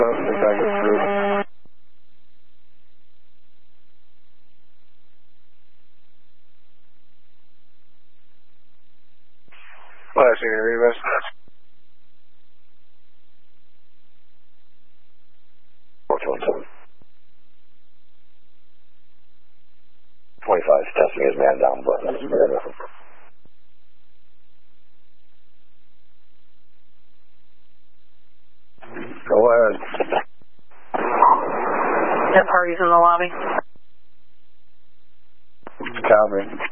Well, I see the Rivas. 25 is testing his man down button. Go ahead. That party's in the lobby. Copy.